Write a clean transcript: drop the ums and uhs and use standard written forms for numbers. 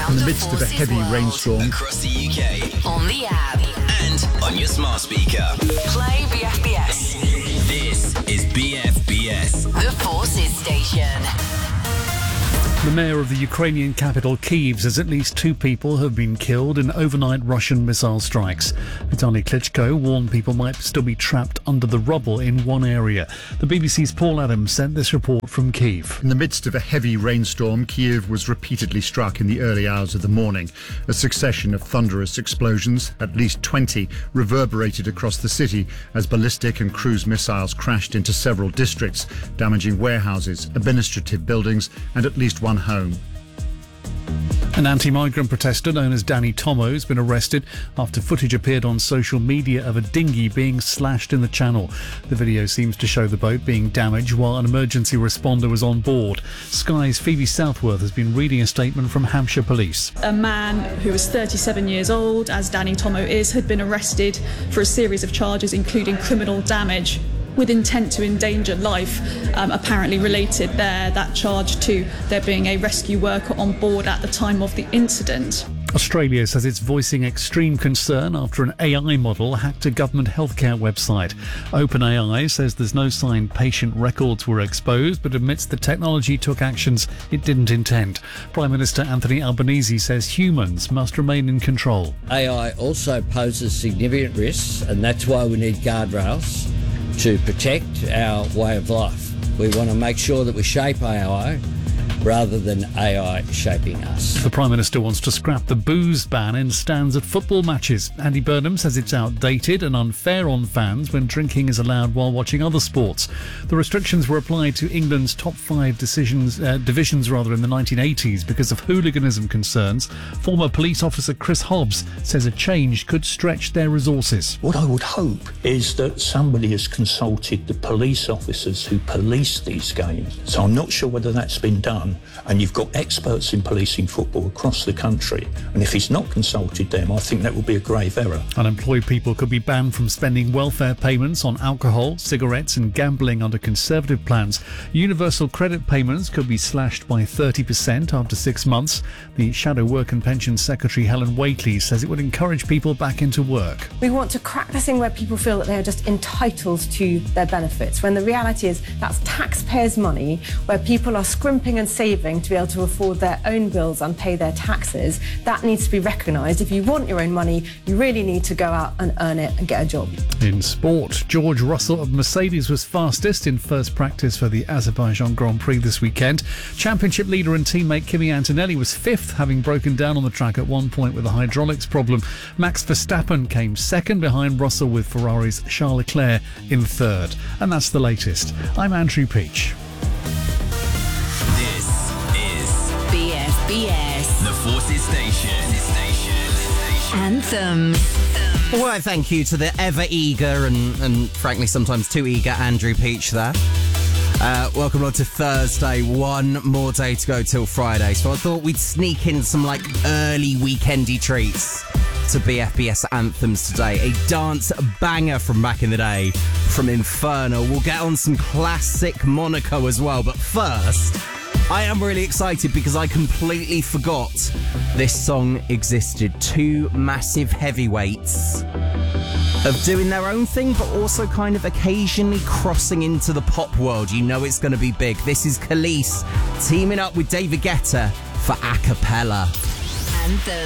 In the midst of a heavy rainstorm across the UK, on the app and on your smart speaker. Play BFBS. This is BFBS. The Forces Station. The mayor of the Ukrainian capital, Kyiv, says at least 2 people have been killed in overnight Russian missile strikes. Vitaly Klitschko warned people might still be trapped under the rubble in one area. The BBC's Paul Adams sent this report from Kyiv. In the midst of a heavy rainstorm, Kyiv was repeatedly struck in the early hours of the morning. A succession of thunderous explosions, at least 20, reverberated across the city as ballistic and cruise missiles crashed into several districts, damaging warehouses, administrative buildings and at least one home. An anti-migrant protester known as Danny Tomo has been arrested after footage appeared on social media of a dinghy being slashed in the channel. The video seems to show the boat being damaged while an emergency responder was on board. Sky's Phoebe Southworth has been reading a statement from Hampshire Police. A man who was 37 years old, as Danny Tomo is, had been arrested for a series of charges including criminal damage with intent to endanger life, apparently related that charge to there being a rescue worker on board at the time of the incident. Australia says it's voicing extreme concern after an AI model hacked a government healthcare website. OpenAI says there's no sign patient records were exposed, but admits the technology took actions it didn't intend. Prime Minister Anthony Albanese says humans must remain in control. AI also poses significant risks, and that's why we need guardrails to protect our way of life. We want to make sure that we shape AI rather than AI shaping us. The Prime Minister wants to scrap the booze ban in stands at football matches. Andy Burnham says it's outdated and unfair on fans when drinking is allowed while watching other sports. The restrictions were applied to England's top 5 divisions in the 1980s because of hooliganism concerns. Former police officer Chris Hobbs says a change could stretch their resources. What I would hope is that somebody has consulted the police officers who police these games. So I'm not sure whether that's been done. And you've got experts in policing football across the country. And if he's not consulted them, I think that will be a grave error. Unemployed people could be banned from spending welfare payments on alcohol, cigarettes and gambling under Conservative plans. Universal credit payments could be slashed by 30% after 6 months. The Shadow Work and Pensions Secretary Helen Whately says it would encourage people back into work. We want to crack the thing where people feel that they are just entitled to their benefits, when the reality is that's taxpayers' money, where people are scrimping and saving to be able to afford their own bills and pay their taxes. That needs to be recognised. If you want your own money, you really need to go out and earn it and get a job. In sport, George Russell of Mercedes was fastest in first practice for the Azerbaijan Grand Prix this weekend. Championship leader and teammate Kimi Antonelli was 5th, having broken down on the track at one point with a hydraulics problem. Max Verstappen came 2nd behind Russell, with Ferrari's Charles Leclerc in 3rd. And that's the latest. I'm Andrew Peach. This is BFBS. the Forces Station. Anthems. Well, thank you to the ever eager and frankly sometimes too eager Andrew Peach there. Welcome on to Thursday. One more day to go till Friday. So I thought we'd sneak in some early weekendy treats to BFBS Anthems today. A dance banger from back in the day from Inferno. We'll get on some classic Monaco as well. But first, I am really excited because I completely forgot this song existed. 2 massive heavyweights of doing their own thing, but also kind of occasionally crossing into the pop world. You know it's going to be big. This is Khalees teaming up with David Guetta for A Cappella. Anthem.